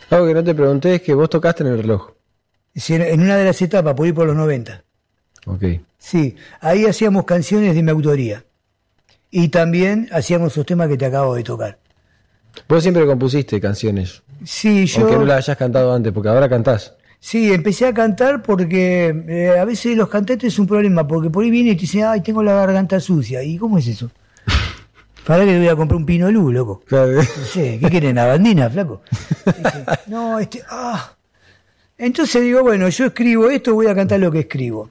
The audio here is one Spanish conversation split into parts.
Algo que no te pregunté es que vos tocaste en el reloj. Sí, en una de las etapas, por ir por los 90. Ok. Sí, ahí hacíamos canciones de mi autoría. Y también hacíamos los temas que te acabo de tocar. Vos siempre compusiste canciones, Sí, aunque no yo... las hayas cantado antes, porque ahora cantás. Sí, empecé a cantar porque a veces los cantantes es un problema, porque por ahí viene y te dicen, ay, tengo la garganta sucia. ¿Y cómo es eso? Para que le voy a comprar un pinolú, loco. Claro. No sé, ¿qué quieren? ¿La bandina, flaco? Dice, no, Entonces digo, bueno, yo escribo esto, voy a cantar lo que escribo.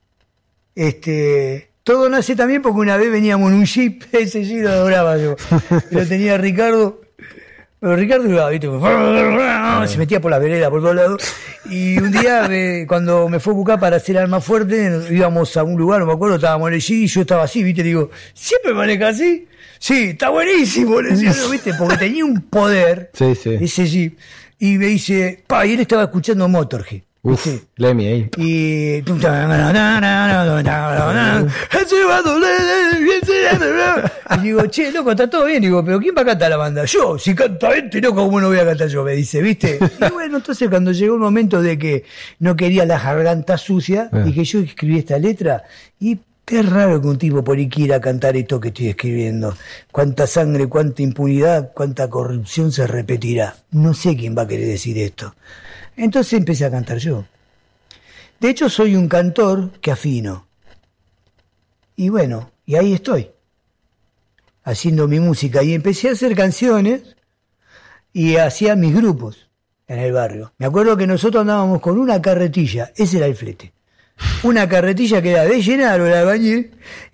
Todo nace también porque una vez veníamos en un jeep, ese jeep lo adoraba yo. Lo tenía Ricardo. Pero Ricardo iba, ¿viste? Se metía por la vereda, por todos lados. Y un día, cuando me fue a buscar para hacer Alma Fuerte, íbamos a un lugar, no me acuerdo, estábamos en el jeep y yo estaba así, ¿viste? Digo, ¿siempre maneja así? Sí, está buenísimo, le decía, ¿viste? Porque tenía un poder, Sí, sí. ese jeep. Y me dice, y él estaba escuchando Motorhead. Uf, ¿Viste? Lemmy ahí. Y digo, che, loco, está todo bien. Digo, pero ¿quién va a cantar la banda? Yo, si canta este loco, ¿cómo no voy a cantar yo? Me dice, ¿viste? Y bueno, entonces cuando llegó el momento de que no quería la garganta sucia y que yo escribí esta letra, y qué raro que un tipo por ahí quiera cantar esto que estoy escribiendo. Cuánta sangre, cuánta impunidad, cuánta corrupción se repetirá. No sé quién va a querer decir esto. Entonces empecé a cantar yo. De hecho, soy un cantor que afino. Y bueno, y ahí estoy, haciendo mi música. Y empecé a hacer canciones y hacía mis grupos en el barrio. Me acuerdo que nosotros andábamos con una carretilla, ese era el flete. Una carretilla que era de Llenaro, el albañil,